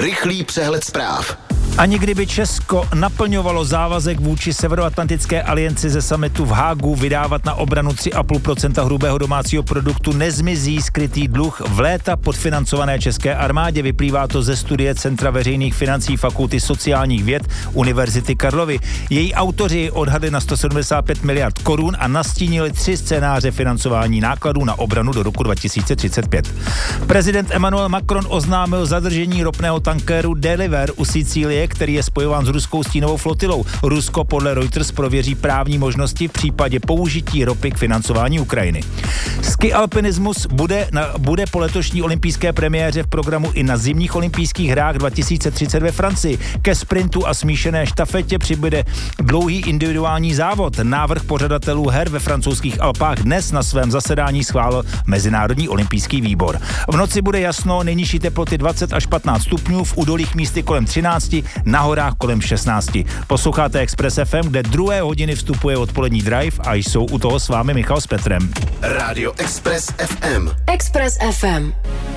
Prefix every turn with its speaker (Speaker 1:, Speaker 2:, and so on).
Speaker 1: Rychlý přehled zpráv.
Speaker 2: Ani kdyby Česko naplňovalo závazek vůči Severoatlantické alianci ze summitu v Hágu vydávat na obranu 3,5% hrubého domácího produktu, nezmizí skrytý dluh v léta podfinancované české armádě. Vyplývá to ze studie Centra veřejných financí Fakulty sociálních věd Univerzity Karlovy. Její autoři odhadli na 175 miliard korun a nastínili 3 scénáře financování nákladů na obranu do roku 2035. Prezident Emmanuel Macron oznámil zadržení ropného tankéru Deliver u Sicílie, který je spojován s ruskou stínovou flotilou. Rusko podle Reuters prověří právní možnosti v případě použití ropy k financování Ukrajiny. Ski alpinismus bude po letošní olympijské premiéře v programu i na zimních olympijských hrách 2030 ve Francii. Ke sprintu a smíšené štafetě přibude dlouhý individuální závod. Návrh pořadatelů her ve francouzských Alpách dnes na svém zasedání schválil Mezinárodní olympijský výbor. V noci bude jasno, nejnižší teploty 20 až 15 stupňů, v údolích místy kolem 13, na horách kolem 16. Posloucháte Express FM, kde 2 hodiny vstupuje odpolední drive a jsou u toho s vámi Michal s Petrem.
Speaker 1: Rádio Express FM.
Speaker 3: Express FM.